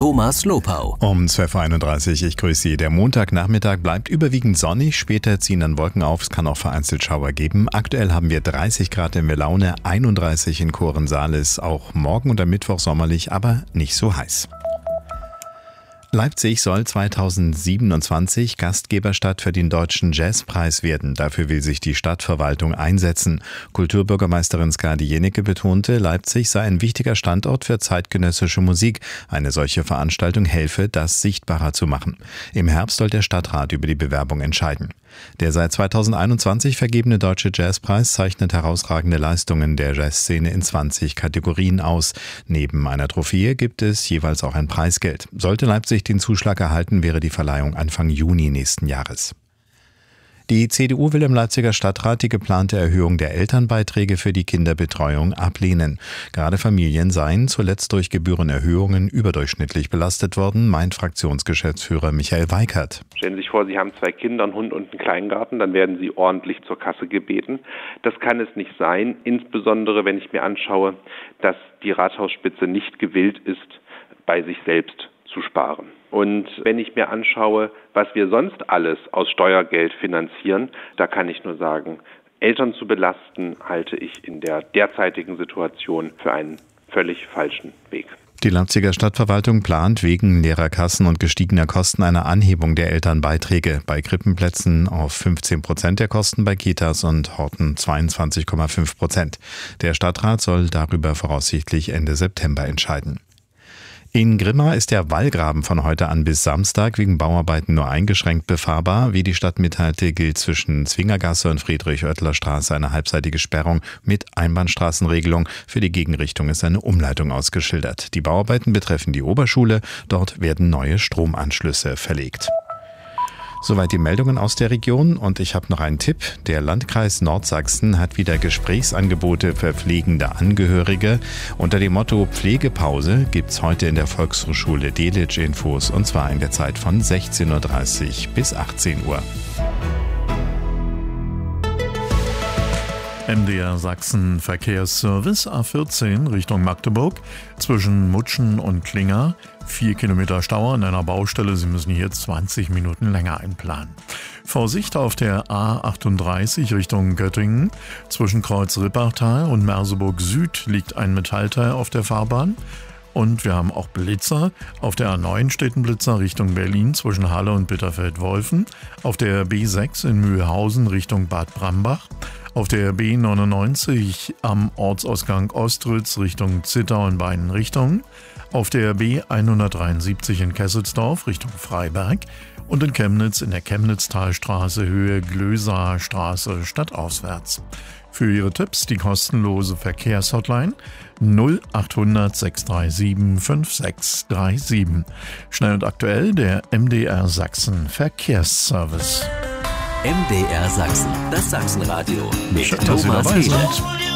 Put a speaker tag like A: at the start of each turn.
A: Thomas Lopau.
B: Um 12.31 Uhr, ich grüße Sie. Der Montagnachmittag bleibt überwiegend sonnig, später ziehen dann Wolken auf, es kann auch vereinzelt Schauer geben. Aktuell haben wir 30 Grad in Melaune, 31 in Kohren-Sahlis, auch morgen und am Mittwoch sommerlich, aber nicht so heiß. Leipzig soll 2027 Gastgeberstadt für den Deutschen Jazzpreis werden. Dafür will sich die Stadtverwaltung einsetzen. Kulturbürgermeisterin Skadi Jenecke betonte, Leipzig sei ein wichtiger Standort für zeitgenössische Musik. Eine solche Veranstaltung helfe, das sichtbarer zu machen. Im Herbst soll der Stadtrat über die Bewerbung entscheiden. Der seit 2021 vergebene Deutsche Jazzpreis zeichnet herausragende Leistungen der Jazzszene in 20 Kategorien aus. Neben einer Trophäe gibt es jeweils auch ein Preisgeld. Sollte Leipzig den Zuschlag erhalten, wäre die Verleihung Anfang Juni nächsten Jahres. Die CDU will im Leipziger Stadtrat die geplante Erhöhung der Elternbeiträge für die Kinderbetreuung ablehnen. Gerade Familien seien zuletzt durch Gebührenerhöhungen überdurchschnittlich belastet worden, meint Fraktionsgeschäftsführer Michael Weikert.
C: Stellen Sie sich vor, Sie haben 2 Kinder, einen Hund und einen Kleingarten, dann werden Sie ordentlich zur Kasse gebeten. Das kann es nicht sein, insbesondere wenn ich mir anschaue, dass die Rathausspitze nicht gewillt ist, bei sich selbst zu sparen. Und wenn ich mir anschaue, was wir sonst alles aus Steuergeld finanzieren, da kann ich nur sagen, Eltern zu belasten, halte ich in der derzeitigen Situation für einen völlig falschen Weg.
B: Die Leipziger Stadtverwaltung plant wegen leerer Kassen und gestiegener Kosten eine Anhebung der Elternbeiträge. Bei Krippenplätzen auf 15% der Kosten, bei Kitas und Horten 22,5%. Der Stadtrat soll darüber voraussichtlich Ende September entscheiden. In Grimma ist der Wallgraben von heute an bis Samstag wegen Bauarbeiten nur eingeschränkt befahrbar. Wie die Stadt mitteilte, gilt zwischen Zwingergasse und Friedrich-Oertler-Straße eine halbseitige Sperrung mit Einbahnstraßenregelung. Für die Gegenrichtung ist eine Umleitung ausgeschildert. Die Bauarbeiten betreffen die Oberschule. Dort werden neue Stromanschlüsse verlegt. Soweit die Meldungen aus der Region und ich habe noch einen Tipp. Der Landkreis Nordsachsen hat wieder Gesprächsangebote für pflegende Angehörige. Unter dem Motto Pflegepause gibt's heute in der Volkshochschule Delitzsch Infos und zwar in der Zeit von 16.30 Uhr bis 18 Uhr.
D: MDR Sachsen Verkehrsservice A14 Richtung Magdeburg zwischen Mutschen und Klinger. 4 Kilometer Stau an einer Baustelle. Sie müssen hier 20 Minuten länger einplanen. Vorsicht auf der A38 Richtung Göttingen. Zwischen Kreuz Rippertal und Merseburg Süd liegt ein Metallteil auf der Fahrbahn. Und wir haben auch Blitzer. Auf der A9 steht ein Blitzer Richtung Berlin zwischen Halle und Bitterfeld-Wolfen. Auf der B6 in Mühlhausen Richtung Bad Brambach. Auf der B99 am Ortsausgang Ostritz Richtung Zittau in beiden Richtungen. Auf der B173 in Kesselsdorf Richtung Freiberg. Und in Chemnitz in der Chemnitztalstraße Höhe Glösaer Straße stadtauswärts. Für Ihre Tipps die kostenlose Verkehrshotline 0800 637 5637. Schnell und aktuell der MDR Sachsen Verkehrsservice.
A: MDR Sachsen, das Sachsenradio mit
D: Schön, dass Sie
A: Thomas
D: dabei
A: Ede.
D: sind.